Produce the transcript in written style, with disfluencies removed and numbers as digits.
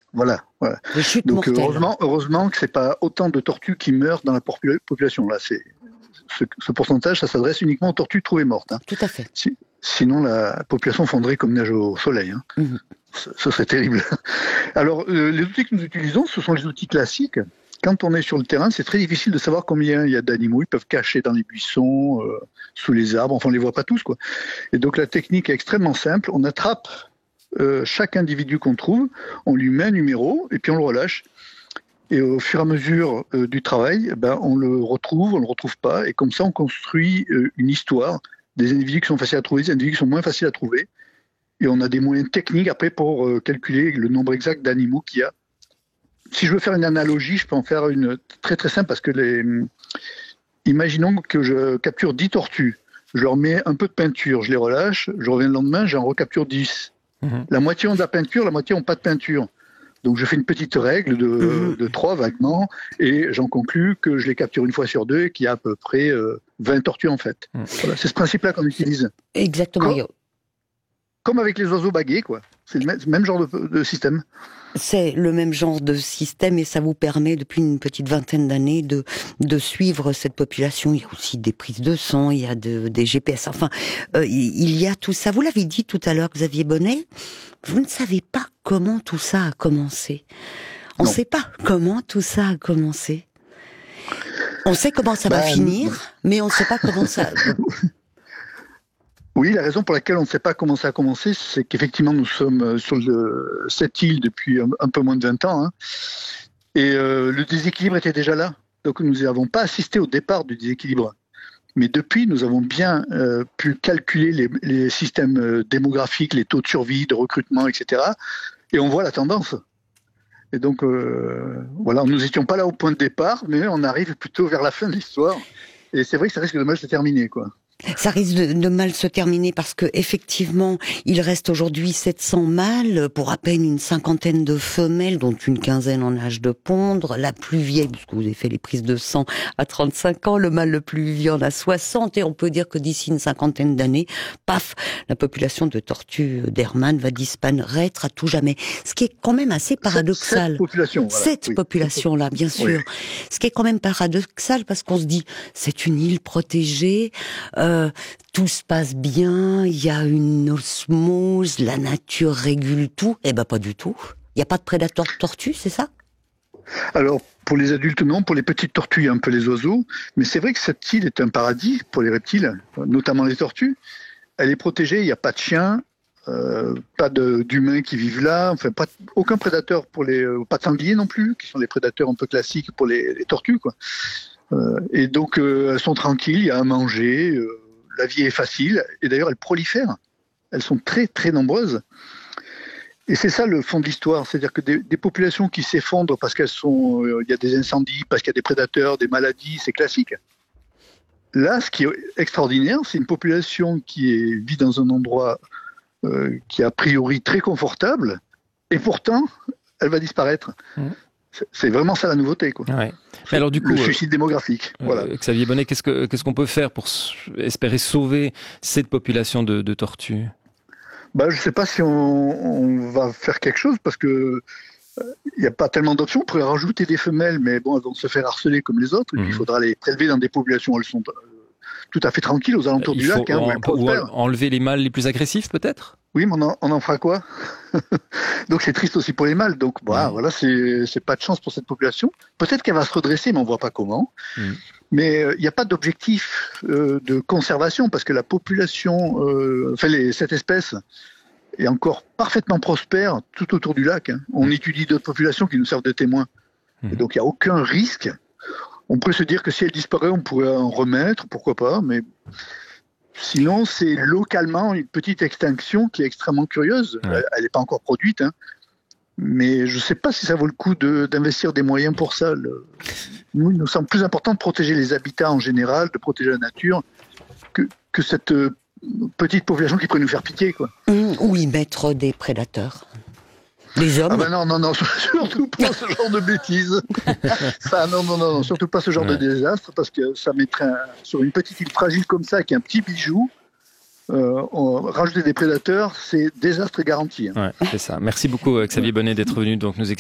Voilà, voilà. Des chutes Donc mortelles. heureusement que c'est pas autant de tortues qui meurent dans la population. Là, ce pourcentage, ça s'adresse uniquement aux tortues trouvées mortes, hein. Tout à fait. Sinon, la population fondrait comme neige au soleil, hein. Mhm. Ce serait terrible. Alors, les outils que nous utilisons, ce sont les outils classiques. Quand on est sur le terrain, c'est très difficile de savoir combien il y a d'animaux. Ils peuvent cacher dans les buissons, sous les arbres. Enfin, on les voit pas tous, quoi. Et donc, la technique est extrêmement simple. On attrape chaque individu qu'on trouve, on lui met un numéro et puis on le relâche. Et au fur et à mesure du travail, on le retrouve pas. Et comme ça, on construit une histoire des individus qui sont faciles à trouver, des individus qui sont moins faciles à trouver. Et on a des moyens techniques après pour calculer le nombre exact d'animaux qu'il y a. Si je veux faire une analogie, je peux en faire une très très simple parce que imaginons que je capture 10 tortues. Je leur mets un peu de peinture, je les relâche, je reviens le lendemain, j'en recapture 10. La moitié ont de la peinture, la moitié n'ont pas de peinture. Donc je fais une petite règle de 3 vaguement et j'en conclus que je les capture une fois sur 2 et qu'il y a à peu près 20 tortues en fait. Voilà, c'est ce principe-là qu'on utilise. Exactement. Comme avec les oiseaux baguets, quoi. C'est le même genre de système. C'est le même genre de système et ça vous permet depuis une petite vingtaine d'années de suivre cette population. Il y a aussi des prises de sang, il y a des GPS. Enfin, il y a tout ça. Vous l'avez dit tout à l'heure, Xavier Bonnet, vous ne savez pas comment tout ça a commencé. On ne sait pas comment tout ça a commencé. On sait comment ça va finir, mais on ne sait pas comment ça... Oui, la raison pour laquelle on ne sait pas comment ça a commencé, c'est qu'effectivement, nous sommes sur cette île depuis un peu moins de 20 ans. Hein, et le déséquilibre était déjà là. Donc, nous n'avons pas assisté au départ du déséquilibre. Mais depuis, nous avons bien pu calculer les systèmes démographiques, les taux de survie, de recrutement, etc. Et on voit la tendance. Et donc, voilà, nous n'étions pas là au point de départ, mais on arrive plutôt vers la fin de l'histoire. Et c'est vrai que ça risque de mal se terminer, quoi. Ça risque de mal se terminer parce que effectivement, il reste aujourd'hui 700 mâles pour à peine une cinquantaine de femelles, dont une quinzaine en âge de pondre. La plus vieille, puisque vous avez fait les prises de sang à 35 ans, le mâle le plus vieux en a 60, et on peut dire que d'ici une cinquantaine d'années, paf, la population de tortues d'Hermann va disparaître à tout jamais. Ce qui est quand même assez paradoxal. Cette population-là, bien sûr. Oui. Ce qui est quand même paradoxal parce qu'on se dit, c'est une île protégée, tout se passe bien, il y a une osmose, la nature régule tout. Eh ben pas du tout. Il n'y a pas de prédateurs de tortues, c'est ça ? Alors, pour les adultes, non. Pour les petites tortues, il y a un peu les oiseaux. Mais c'est vrai que cette île est un paradis pour les reptiles, notamment les tortues. Elle est protégée, il n'y a pas de chiens, pas d'humains qui vivent là. Enfin, aucun prédateur pour pas de sangliers non plus, qui sont les prédateurs un peu classiques pour les tortues, quoi. Et donc, elles sont tranquilles, il y a à manger, la vie est facile, et d'ailleurs, elles prolifèrent. Elles sont très, très nombreuses. Et c'est ça le fond de l'histoire, c'est-à-dire que des populations qui s'effondrent parce il y a des incendies, parce qu'il y a des prédateurs, des maladies, c'est classique. Là, ce qui est extraordinaire, c'est une population qui vit dans un endroit qui est a priori très confortable, et pourtant, elle va disparaître. C'est vraiment ça la nouveauté, quoi. Ouais. Mais alors du coup, le suicide démographique. Voilà. Xavier Bonnet, qu'est-ce qu'on peut faire pour espérer sauver cette population de tortues ? Je ne sais pas si on va faire quelque chose parce que il n'y a pas tellement d'options. On pourrait rajouter des femelles, mais bon, elles vont se faire harceler comme les autres. Et puis il faudra les prélever dans des populations où elles sont tout à fait tranquilles aux alentours du lac. Ou enlever les mâles les plus agressifs, peut-être ? Oui, mais on en fera quoi ? Donc c'est triste aussi pour les mâles. Donc voilà, c'est pas de chance pour cette population. Peut-être qu'elle va se redresser, mais on voit pas comment. Mais il n'y a pas d'objectif de conservation parce que la population, cette espèce est encore parfaitement prospère tout autour du lac. Hein. On étudie d'autres populations qui nous servent de témoins. Et donc il n'y a aucun risque. On peut se dire que si elle disparaît, on pourrait en remettre, pourquoi pas, mais sinon, c'est localement une petite extinction qui est extrêmement curieuse. Ouais. Elle n'est pas encore produite, hein. Mais je ne sais pas si ça vaut le coup d'investir des moyens pour ça. Nous, il nous semble plus important de protéger les habitats en général, de protéger la nature, que cette petite population qui pourrait nous faire pitié, quoi. Ou y mettre des prédateurs. Les hommes. Non, surtout pas ce genre de bêtises. Non, surtout pas ce genre de désastre, parce que ça mettrait sur une petite île fragile comme ça, qui est un petit bijou, rajouter des prédateurs, c'est désastre garanti. Hein. Ouais, c'est ça. Merci beaucoup Xavier Bonnet d'être venu donc nous expliquer